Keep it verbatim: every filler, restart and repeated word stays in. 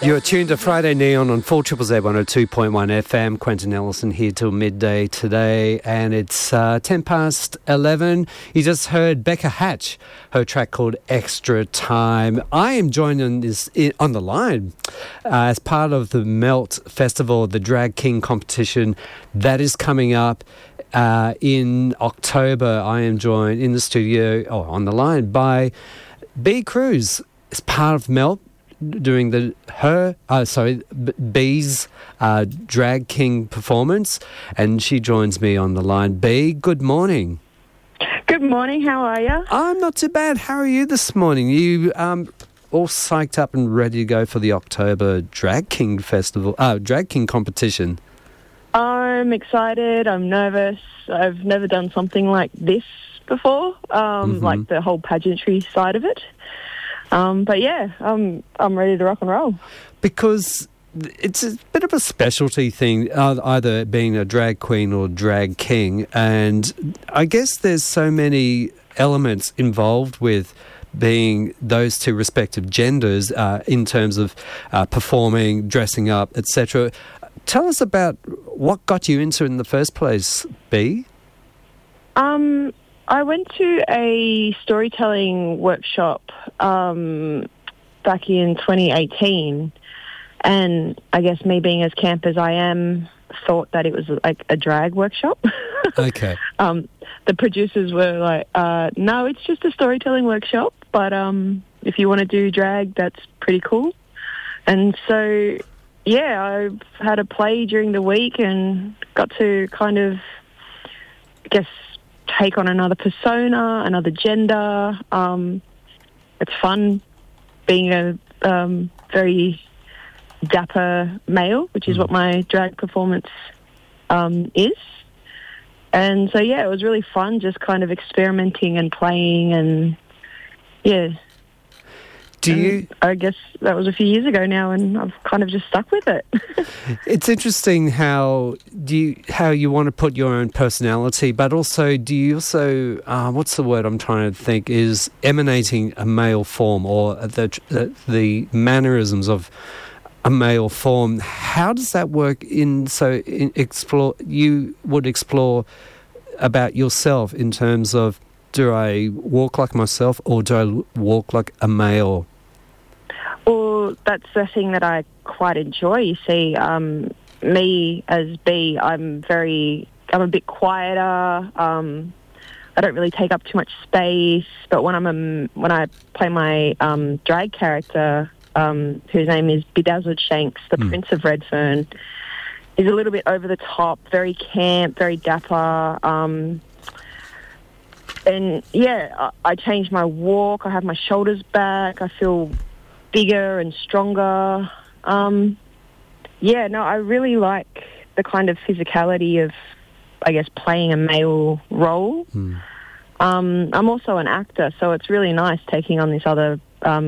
You're tuned to Friday Neon on four Z Z one oh two point one F M. Quentin Ellison here till midday today, and it's uh, ten past eleven. You just heard Becca Hatch, her track called Extra Time. I am joined on, this, on the line uh, as part of the Melt Festival, the Drag King competition that is coming up uh, in October. I am joined in the studio, or on the line, by B Cruz, as part of Melt, doing the her uh, sorry B- B's uh, Drag King performance, and she joins me on the line. B, good morning. Good morning. How are you? I'm not too bad. How are you this morning? You um all psyched up and ready to go for the October Drag King festival, uh, Drag King competition? I'm excited. I'm nervous. I've never done something like this before, um, Mm-hmm. like the whole pageantry side of it. Um, but yeah, I'm I'm ready to rock and roll. Because it's a bit of a specialty thing, uh, either being a drag queen or drag king, and I guess there's so many elements involved with being those two respective genders uh, in terms of uh, performing, dressing up, et cetera. Tell us about what got you into it in the first place, B. Um, I went to a storytelling workshop um, back in twenty eighteen, and I guess me being as camp as I am, thought that it was like a drag workshop. Okay. um, the producers were like, uh, no, it's just a storytelling workshop, but um, if you want to do drag, that's pretty cool. And so, yeah, I've had a play during the week and got to kind of, I guess, take on another persona, another gender. Um, it's fun being a um, very dapper male, which is what my drag performance um, is. And so, yeah, it was really fun just kind of experimenting and playing and, yeah. Do and you... I guess that was a few years ago now, and I've kind of just stuck with it. It's interesting how do you how you want to put your own personality, but also do you also uh, what's the word I'm trying to think is emanating a male form, or the the, the mannerisms of a male form. How does that work? In so in explore you would explore about yourself in terms of, do I walk like myself or do I walk like a male? Well, that's the thing that I quite enjoy. You see, um, me as B, I'm very, I'm a bit quieter. Um, I don't really take up too much space. But when I'm a, when I play my um, drag character, um, whose name is Bedazzled Shanks, the Mm. Prince of Redfern, is a little bit over the top, very camp, very dapper. Um, and yeah, I, I change my walk. I have my shoulders back. I feel bigger and stronger. Um, yeah, no, I really like the kind of physicality of, I guess, playing a male role. Mm. Um, I'm also an actor, so it's really nice taking on this other um,